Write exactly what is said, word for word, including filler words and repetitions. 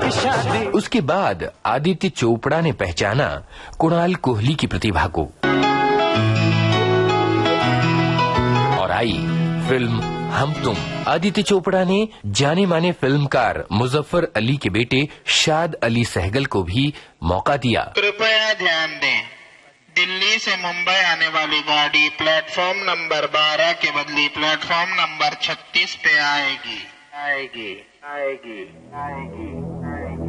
उसके बाद आदित्य चोपड़ा ने पहचाना कुणाल कोहली की प्रतिभा को और आई फिल्म हम तुम। आदित्य चोपड़ा ने जाने माने फिल्मकार मुजफ्फर अली के बेटे शाद अली सहगल को भी मौका दिया। कृपया ध्यान दें, दिल्ली से मुंबई आने वाली गाड़ी प्लेटफॉर्म नंबर बारह के बदले प्लेटफॉर्म नंबर छत्तीस पे आएगी आएगी आएगी आएगी